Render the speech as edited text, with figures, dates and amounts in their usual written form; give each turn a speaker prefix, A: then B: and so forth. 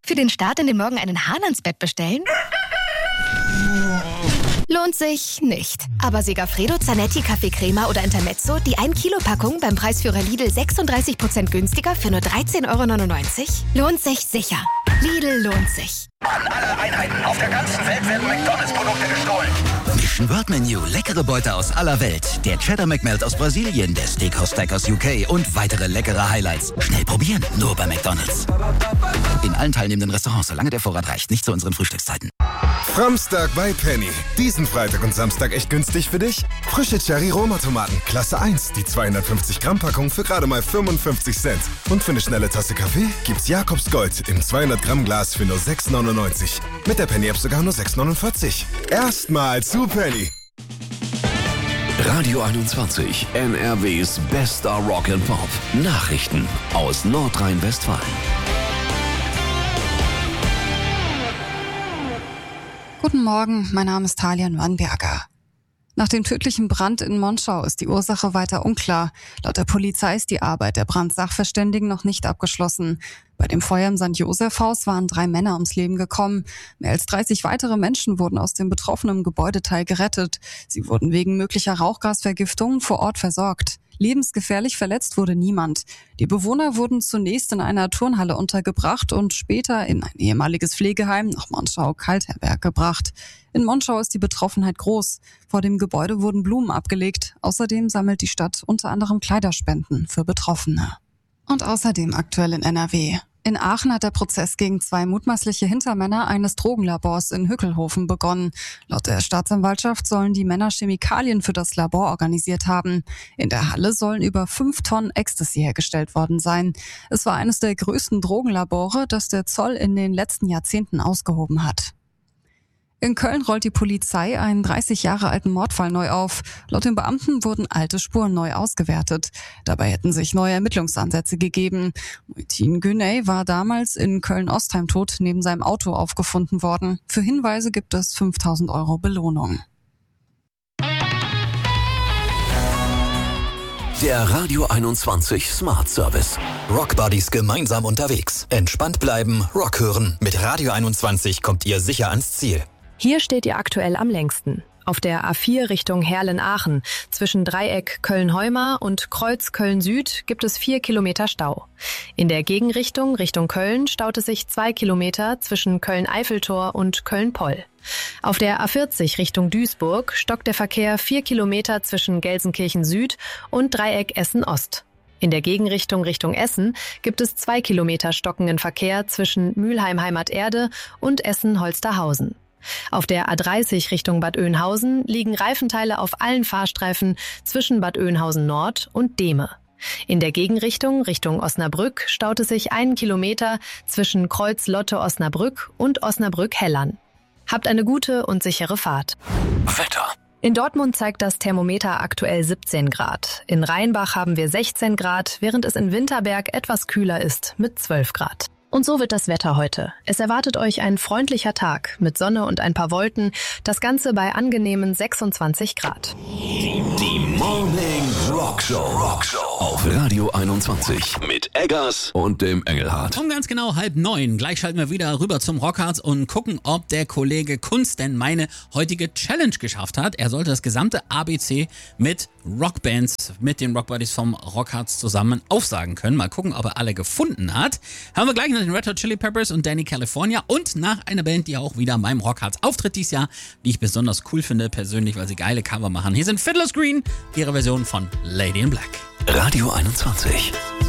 A: Für den Start in den Morgen einen Hahn ans Bett bestellen? Lohnt sich nicht. Aber Segafredo, Zanetti, Kaffee Crema oder Intermezzo, die 1-Kilo-Packung beim Preisführer Lidl 36% günstiger für nur 13,99 €? Lohnt sich sicher. Lidl lohnt sich.
B: An alle Einheiten auf der ganzen Welt werden McDonalds-Produkte gestohlen.
C: Mission World Menu, leckere Beute aus aller Welt. Der Cheddar McMelt aus Brasilien, der Steakhouse Stack aus UK und weitere leckere Highlights. Schnell probieren, nur bei McDonalds. In allen teilnehmenden Restaurants, solange der Vorrat reicht, nicht zu unseren Frühstückszeiten.
D: Framstag bei Penny. Diesen Freitag und Samstag echt günstig für dich? Frische Cherry-Roma-Tomaten, Klasse 1, die 250-Gramm-Packung für gerade mal 55 Cent. Und für eine schnelle Tasse Kaffee gibt's Jakobs Gold im 200-Gramm-Glas für nur 6,99. Mit der Penny-App sogar nur 6,49. Erstmal zu Penny.
E: Radio 21, NRWs bester Rock and Pop. Nachrichten aus Nordrhein-Westfalen.
F: Guten Morgen, mein Name ist Talia Nürnberger. Nach dem tödlichen Brand in Monschau ist die Ursache weiter unklar. Laut der Polizei ist die Arbeit der Brandsachverständigen noch nicht abgeschlossen. Bei dem Feuer im St. Joseph-Haus waren 3 Männer ums Leben gekommen. Mehr als 30 weitere Menschen wurden aus dem betroffenen Gebäudeteil gerettet. Sie wurden wegen möglicher Rauchgasvergiftung vor Ort versorgt. Lebensgefährlich verletzt wurde niemand. Die Bewohner wurden zunächst in einer Turnhalle untergebracht und später in ein ehemaliges Pflegeheim nach Monschau-Kaltherberg gebracht. In Monschau ist die Betroffenheit groß. Vor dem Gebäude wurden Blumen abgelegt. Außerdem sammelt die Stadt unter anderem Kleiderspenden für Betroffene. Und außerdem aktuell in NRW. In Aachen hat der Prozess gegen 2 mutmaßliche Hintermänner eines Drogenlabors in Hückelhofen begonnen. Laut der Staatsanwaltschaft sollen die Männer Chemikalien für das Labor organisiert haben. In der Halle sollen über 5 Tonnen Ecstasy hergestellt worden sein. Es war eines der größten Drogenlabore, das der Zoll in den letzten Jahrzehnten ausgehoben hat. In Köln rollt die Polizei einen 30 Jahre alten Mordfall neu auf. Laut den Beamten wurden alte Spuren neu ausgewertet. Dabei hätten sich neue Ermittlungsansätze gegeben. Muhittin Güney war damals in Köln-Ostheim tot neben seinem Auto aufgefunden worden. Für Hinweise gibt es 5.000 € Belohnung.
E: Der Radio 21 Smart Service.
C: Rock Buddies gemeinsam unterwegs. Entspannt bleiben, Rock hören. Mit Radio 21 kommt ihr sicher ans Ziel.
G: Hier steht ihr aktuell am längsten. Auf der A4 Richtung Herlen-Aachen. Zwischen Dreieck Köln-Heumar und Kreuz Köln-Süd gibt es 4 Kilometer Stau. In der Gegenrichtung Richtung Köln staut es sich 2 Kilometer zwischen Köln-Eiffeltor und Köln-Poll. Auf der A40 Richtung Duisburg stockt der Verkehr 4 Kilometer zwischen Gelsenkirchen-Süd und Dreieck Essen-Ost. In der Gegenrichtung Richtung Essen gibt es 2 Kilometer stockenden Verkehr zwischen Mülheim-Heimaterde und Essen-Holsterhausen. Auf der A30 Richtung Bad Oeynhausen liegen Reifenteile auf allen Fahrstreifen zwischen Bad Oeynhausen Nord und Dehme. In der Gegenrichtung Richtung Osnabrück staut es sich 1 Kilometer zwischen Kreuz-Lotte-Osnabrück und Osnabrück-Hellern. Habt eine gute und sichere Fahrt.
E: Wetter.
G: In Dortmund zeigt das Thermometer aktuell 17 Grad. In Rheinbach haben wir 16 Grad, während es in Winterberg etwas kühler ist mit 12 Grad. Und so wird das Wetter heute. Es erwartet euch ein freundlicher Tag mit Sonne und ein paar Wolken. Das Ganze bei angenehmen 26 Grad.
E: Die Morning Rock Show auf Radio 21 mit Eggers und dem Engelhardt.
H: Um ganz genau 8:30. Gleich schalten wir wieder rüber zum Rockharz und gucken, ob der Kollege Kunz denn meine heutige Challenge geschafft hat. Er sollte das gesamte ABC mit Rockbands, mit den Rockbuddies vom Rockharz zusammen aufsagen können. Mal gucken, ob er alle gefunden hat. Haben wir gleich nach den Red Hot Chili Peppers und Danny California und nach einer Band, die auch wieder beim Rockharz auftritt dieses Jahr, die ich besonders cool finde persönlich, weil sie geile Cover machen. Hier sind Fiddler's Green, ihre Version von Lady in Black.
E: Radio 21.